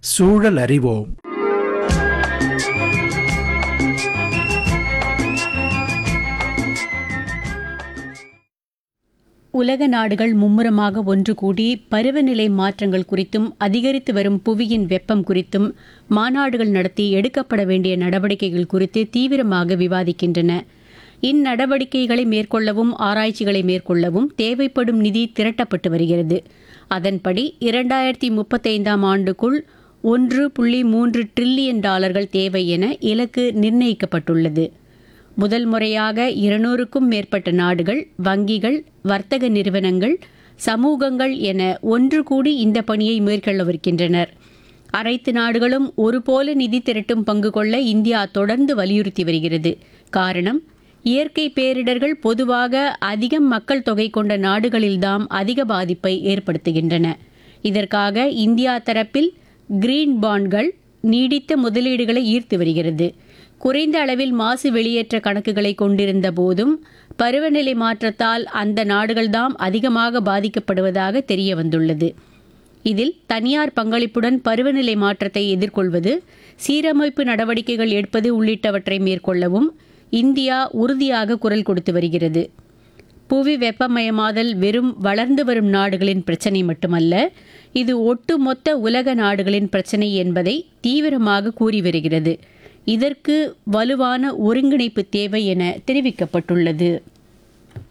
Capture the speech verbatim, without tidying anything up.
சூழல் அறிவோம். உலக நாடுகள் மும்முரமாக ஒன்று கூடி பருவநிலை மாற்றங்கள் குறித்தும் அதிகரித்து வரும் புவியின் வெப்பம் குறித்தும் மாநாடுகள் நடத்தி எடுக்கப்பட வேண்டிய நடவடிக்கைகள் குறித்து தீவிரமாக விவாதிக்கின்றன. இந்நடவடிக்கைகளை மேற்கொள்ளவும் ஆராய்ச்சிகளை மேற்கொள்ளவும் தேவைப்படும் நிதி திரட்டப்பட்டு வருகிறது. அதன்படி இரண்டாயிரத்தி முப்பத்தைந்தாம் ஆண்டுக்குள் ஒன்று புள்ளி மூன்று டிரில்லியன் டாலர்கள் தேவை என இலக்கு நிர்ணயிக்கப்பட்டுள்ளது. முதல் முறையாக இருநூறுக்கும் மேற்பட்ட நாடுகள், வங்கிகள், வர்த்தக நிறுவனங்கள், சமூகங்கள் என ஒன்று கூடி இந்த பணியை மேற்கொள்ளவிருக்கின்றனர். அனைத்து நாடுகளும் ஒருபோல நிதி திரட்டும் பங்கு கொள்ள இந்தியா தொடர்ந்து வலியுறுத்தி வருகிறது. காரணம், இயற்கை பேரிடர்கள் பொதுவாக அதிகம் மக்கள் தொகை கொண்ட நாடுகளில்தான் அதிக பாதிப்பை ஏற்படுத்துகின்றன. இதற்காக இந்தியா தரப்பில் கிரீன் பாண்ட்கள் நீடித்த முதலீடுகளை ஈர்த்து வருகிறது. குறைந்த அளவில் மாசு வெளியேற்ற கணக்குகளை கொண்டிருந்த போதும் பருவநிலை மாற்றத்தால் அந்த நாடுகள்தாம் அதிகமாக பாதிக்கப்படுவதாக தெரிய வந்துள்ளது. இதில் தனியார் பங்களிப்புடன் பருவநிலை மாற்றத்தை எதிர்கொள்வது, சீரமைப்பு நடவடிக்கைகள் எடுப்பது உள்ளிட்டவற்றை மேற்கொள்ளவும் இந்தியா உறுதியாக குரல் கொடுத்து வருகிறது. புவி வெப்பமயமாதல் வெறும் வளர்ந்து வரும் நாடுகளின் பிரச்சினை மட்டுமல்ல, இது ஒட்டுமொத்த உலக நாடுகளின் பிரச்சினை என்பதை தீவிரமாக கூறி வருகிறது. இதற்கு வலுவான ஒருங்கிணைப்பு தேவை என தெரிவிக்கப்பட்டுள்ளது.